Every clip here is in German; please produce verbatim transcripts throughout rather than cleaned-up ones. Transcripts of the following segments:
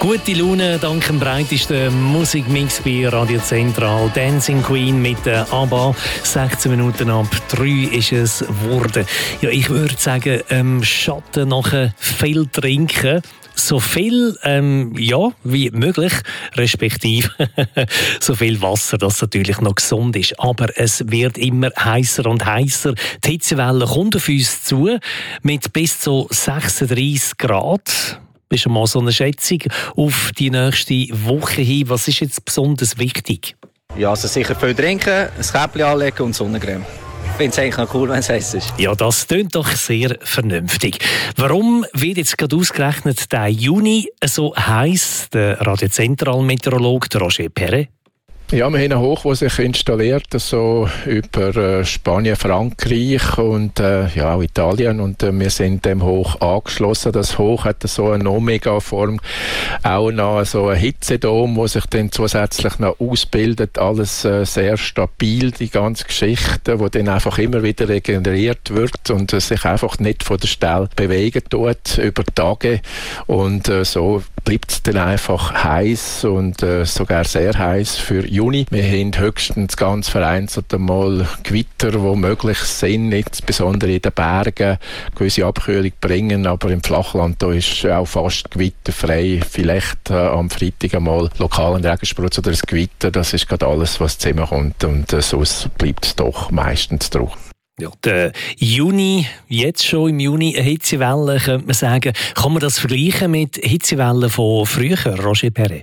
Gute Laune dank dem breitesten Musikmix bei Radio Zentral. Dancing Queen mit der ABBA. sechzehn Minuten ab drei ist es geworden. Ja, ich würde sagen, ähm, Schatten nachher viel trinken. So viel ähm, ja, wie möglich, respektive so viel Wasser, das natürlich noch gesund ist. Aber es wird immer heißer und heißer. Die Hitzewelle kommt auf uns zu mit bis zu sechsunddreissig Grad. Das ist schon mal so eine Schätzung auf die nächste Woche hin. Was ist jetzt besonders wichtig? Ja, also sicher viel trinken, ein Käppchen anlegen und Sonnencreme. Ich finde es eigentlich noch cool, wenn es heiß ist. Ja, das klingt doch sehr vernünftig. Warum wird jetzt gerade ausgerechnet der Juni so heiß? Der Radio-Zentral-Meteorologe Roger Perret. Ja, wir haben einen Hoch, der sich installiert, so über äh, Spanien, Frankreich und äh, ja, auch Italien. Und äh, wir sind dem Hoch angeschlossen. Das Hoch hat so eine Omega-Form, auch noch so ein Hitzedom, wo sich dann zusätzlich noch ausbildet. Alles äh, sehr stabil, die ganze Geschichte, wo dann einfach immer wieder regeneriert wird und äh, sich einfach nicht von der Stelle bewegen tut über Tage. Und äh, so bleibt es dann einfach heiß und äh, sogar sehr heiß für Juni. Wir haben höchstens ganz vereinzelt einmal Gewitter, die möglich sind, insbesondere in den Bergen, gewisse Abkühlung bringen, aber im Flachland da ist auch fast gewitterfrei. Vielleicht äh, am Freitag einmal lokalen Regensprutz oder ein Gewitter, das ist gerade alles, was zusammenkommt und äh, sonst bleibt es doch meistens drauf. Ja, der Juni, jetzt schon im Juni eine Hitzewelle, könnte man sagen. Kann man das vergleichen mit Hitzewellen von früher, Roger Perret?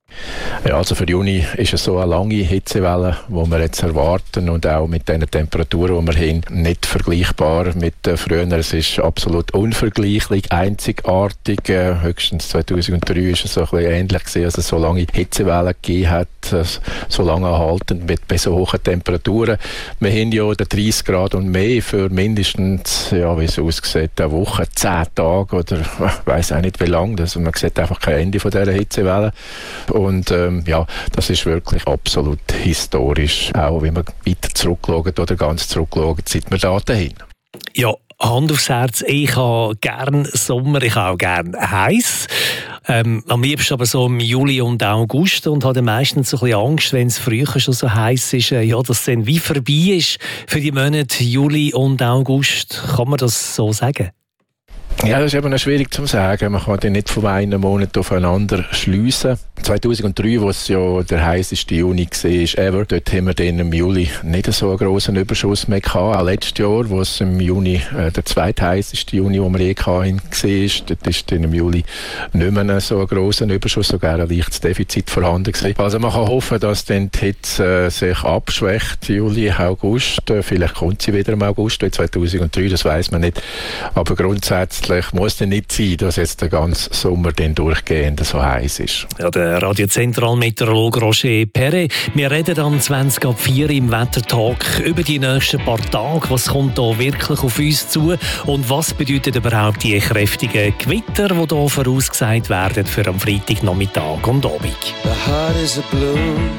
Ja, also für Juni ist es so eine lange Hitzewelle, die wir jetzt erwarten und auch mit den Temperaturen, die wir haben, nicht vergleichbar mit äh, früher. Es ist absolut unvergleichlich, einzigartig. Äh, höchstens zweitausenddrei war es so ein bisschen ähnlich gewesen, als es so lange Hitzewellen gegeben hat, äh, so lange anhaltend mit bei so hohen Temperaturen. Wir haben ja dreißig Grad und mehr für mindestens, ja, wie es aussieht, eine Woche, zehn Tage oder ich weiss auch nicht wie lange. Also man sieht einfach kein Ende von dieser Hitzewelle. Und ähm, ja, das ist wirklich absolut historisch, auch wenn man weiter zurückschauen oder ganz zurückschauen, seit wir da hin. Ja, Hand aufs Herz, ich habe gerne Sommer, ich habe auch gerne heiß. Ähm, am liebsten aber so im Juli und August und habe meistens so ein bisschen Angst, wenn es früher schon so heiß ist, äh, ja, dass es dann wie vorbei ist für die Monate Juli und August. Kann man das so sagen? Ja, das ist eben schwierig zu sagen. Man kann die nicht von einem Monat aufeinander schliessen. zweitausenddrei, wo es ja der heisseste Juni war, ever, dort haben wir dann im Juli nicht so einen grossen Überschuss mehr gehabt. Auch letztes Jahr, wo es im Juni äh, der zweitheißeste Juni, den wir je hatten, war, dort ist dann im Juli nicht mehr so ein grosser Überschuss, sogar ein leichtes Defizit vorhanden gewesen. Also man kann hoffen, dass dann die Hitze äh, sich abschwächt, Juli, August. Äh, vielleicht kommt sie wieder im August zweitausenddrei, das weiss man nicht. Aber grundsätzlich muss es nicht sein, dass jetzt der ganze Sommer dann durchgehend so heiß ist. Ja, der Radio-Zentral-Meteorologe Roger Perret. Wir reden dann zwanzig ab vier im Wettertalk über die nächsten paar Tage. Was kommt da wirklich auf uns zu? Und was bedeutet überhaupt die kräftigen Gewitter, die hier vorausgesagt werden für am Freitagnachmittag und Abend? The heart is a blue.